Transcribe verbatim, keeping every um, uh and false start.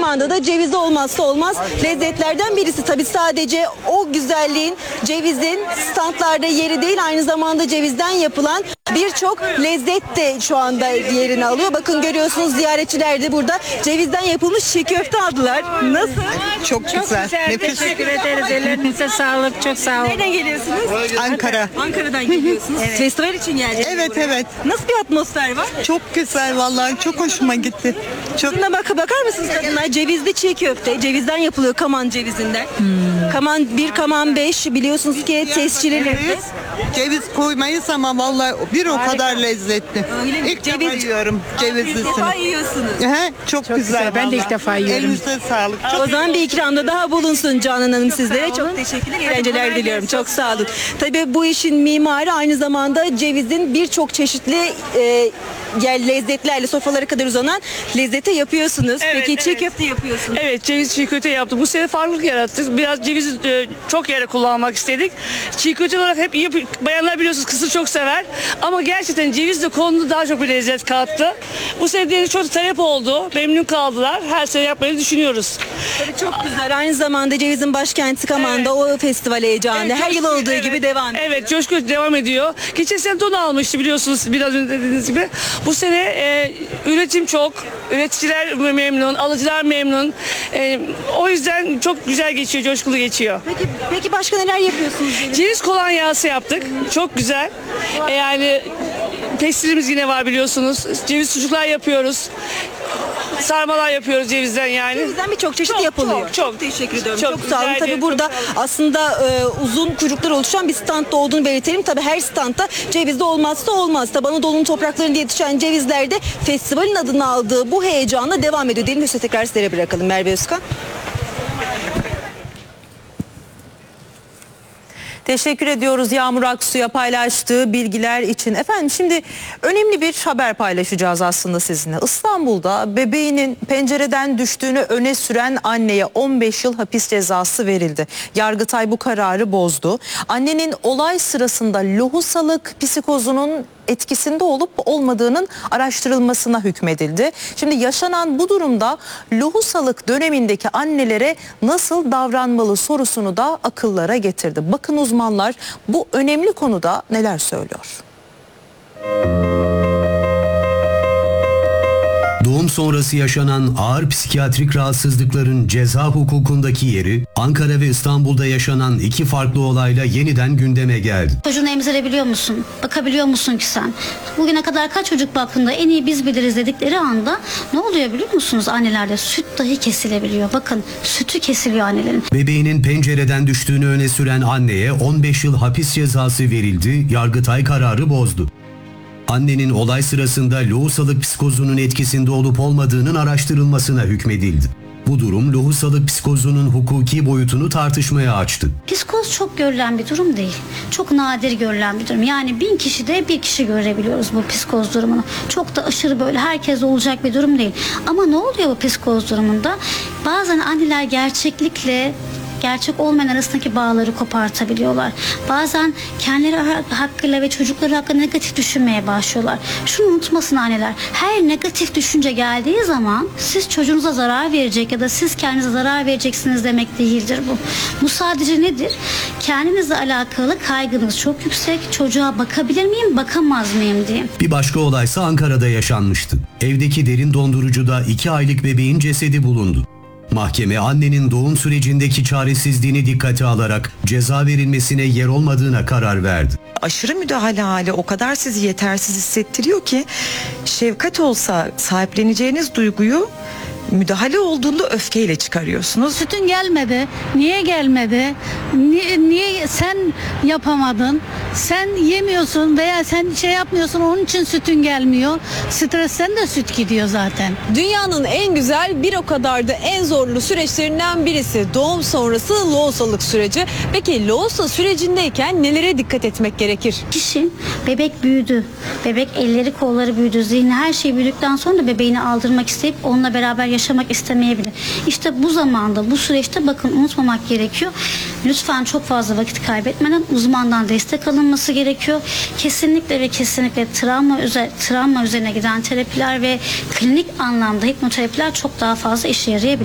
zamanda da cevizi olmazsa olmaz lezzetlerden birisi. Tabii sadece o güzelliğin, cevizin standlarda yeri değil, aynı zamanda cevizden yapılan birçok lezzet de şu anda yerini alıyor. Bakın görüyorsunuz, ziyaretçiler de burada cevizden yapılmış çiğ köfte aldılar. Nasıl? Çok, çok güzel. güzel. Nefis. Teşekkür ederiz. Ellerinize sağlık. Çok sağ olun. Nereden geliyorsunuz? Ankara. Ankara'dan geliyorsunuz. Evet. Festival için geldiniz. Evet, evet. Nasıl bir atmosfer var? Çok güzel vallahi. Çok hoşuma gitti. Çok Şuna bak, bakar mısınız kadınlar? Cevizli çiğ köfte. Cevizden yapılıyor, kaman cevizinden. Kaman bir, kaman beş. Biliyorsunuz ki tescilli lezzet. ceviz, ceviz koymayız ama vallahi bir o kadar lezzetli. Öyle mi? İlk defa Ceviz- yiyorum İlk cevizlisini. defa yiyorsunuz. He, çok, güzel. güzel. Ben de ilk vallahi. defa yiyorum. Elinize sağlık. Çok O zaman bir ikramda daha bulunsun Canan Hanım sizlere. Çok teşekkürler. Eğlenceler diliyorum. Çok sağ olun. Tabii bu işin mimarı aynı zamanda cevizin birçok çeşitli e, yer lezzetlerle sofralara kadar uzanan lezzete yapıyorsunuz. Evet, Peki çiğ evet. köfte yapıyorsunuz. Evet, ceviz çiğ köfte yaptık. Bu sene farklılık yarattık. Biraz cevizi e, çok yere kullanmak istedik. Çiğ köfte olarak hep iyi, bayanlar biliyorsunuz kısır çok sever. Ama gerçekten cevizle konulu daha çok bir lezzet kattı. Bu sene de çok talep oldu. Memnun kaldılar. Her sene yapmayı düşünüyoruz. Tabii çok güzel. Aynı zamanda cevizin başkenti Kaman'da o festival heyecanı. Evet, Her yıl coşku- olduğu evet, gibi devam ediyor. Evet, coşku devam ediyor. Geçen sene don almıştı biliyorsunuz, biraz önce dediğiniz gibi. Bu sene e, üretim çok. Üreticiler memnun, alıcılar memnun. E, o yüzden çok güzel geçiyor, coşkulu geçiyor. Peki, peki başka neler yapıyorsunuz? Ceviz kolonyası yaptık. Çok güzel. E, yani pestilimiz yine var biliyorsunuz. Ceviz sucuklar yapıyoruz. Sarmalar yapıyoruz cevizden yani. Cevizden birçok çeşit Çok, yapılıyor. çok, çok. teşekkür ediyorum. Çok Çok, rica sağ olun. ederim, Tabii çok burada sağ olun. aslında e, uzun kuyruklar oluşan bir standta olduğunu belirtelim. Tabii her standta cevizde olmazsa olmaz. Tabii Anadolu'nun topraklarında yetişen cevizler de festivalin adını aldığı bu heyecanla devam ediyor. Diyelim ve tekrar sizlere bırakalım Merve Özkan. Teşekkür ediyoruz Yağmur Aksu'ya paylaştığı bilgiler için. Efendim şimdi önemli bir haber paylaşacağız aslında sizinle. İstanbul'da bebeğinin pencereden düştüğünü öne süren anneye on beş yıl hapis cezası verildi. Yargıtay bu kararı bozdu. Annenin olay sırasında lohusalık psikozunun etkisinde olup olmadığının araştırılmasına hükmedildi. Şimdi yaşanan bu durumda lohusalık dönemindeki annelere nasıl davranmalı sorusunu da akıllara getirdi. Bakın uzmanlar bu önemli konuda neler söylüyor. Doğum sonrası yaşanan ağır psikiyatrik rahatsızlıkların ceza hukukundaki yeri Ankara ve İstanbul'da yaşanan iki farklı olayla yeniden gündeme geldi. Çocuğunu emzirebiliyor musun? Bakabiliyor musun ki sen? Bugüne kadar kaç çocuk baktığında en iyi biz biliriz dedikleri anda ne oluyor biliyor musunuz annelerde? Süt dahi kesilebiliyor. Bakın sütü kesiliyor annelerin. Bebeğinin pencereden düştüğünü öne süren anneye on beş yıl hapis cezası verildi, Yargıtay kararı bozdu. Annenin olay sırasında lohusalık psikozunun etkisinde olup olmadığının araştırılmasına hükmedildi. Bu durum lohusalık psikozunun hukuki boyutunu tartışmaya açtı. Psikoz çok görülen bir durum değil. Çok nadir görülen bir durum. Yani bin kişide bir kişi görebiliyoruz bu psikoz durumunu. Çok da aşırı böyle herkes olacak bir durum değil. Ama ne oluyor bu psikoz durumunda? Bazen anneler gerçeklikle gerçek olmayan arasındaki bağları kopartabiliyorlar. Bazen kendileri hakkıyla ve çocukları hakkında negatif düşünmeye başlıyorlar. Şunu unutmasın anneler. Her negatif düşünce geldiği zaman siz çocuğunuza zarar verecek ya da siz kendinize zarar vereceksiniz demek değildir bu. Bu sadece nedir? Kendinizle alakalı kaygınız çok yüksek. Çocuğa bakabilir miyim, bakamaz mıyım diye. Bir başka olaysa Ankara'da yaşanmıştı. Evdeki derin dondurucuda iki aylık bebeğin cesedi bulundu. Mahkeme annenin doğum sürecindeki çaresizliğini dikkate alarak ceza verilmesine yer olmadığına karar verdi. Aşırı müdahale hali o kadar sizi yetersiz hissettiriyor ki şefkat olsa sahipleneceğiniz duyguyu müdahale olduğunda öfkeyle çıkarıyorsunuz. Sütün gelmedi. Niye gelmedi? Niye, niye sen yapamadın? Sen yemiyorsun veya sen şey yapmıyorsun, onun için sütün gelmiyor. Stresten de süt gidiyor zaten. Dünyanın en güzel bir o kadar da en zorlu süreçlerinden birisi doğum sonrası lohusalık süreci. Peki lohusa sürecindeyken nelere dikkat etmek gerekir? Kişi bebek büyüdü. Bebek elleri kolları büyüdü. Zihni her şey büyüdükten sonra da bebeğini aldırmak isteyip onunla beraber yaşamak istemeyebilir. İşte bu zamanda, bu süreçte bakın unutmamak gerekiyor. Lütfen çok fazla vakit kaybetmeden uzmandan destek alınması gerekiyor. Kesinlikle ve kesinlikle travma, üzer, travma üzerine giden terapiler ve klinik anlamda hipnoterapiler çok daha fazla işe yarayabilir.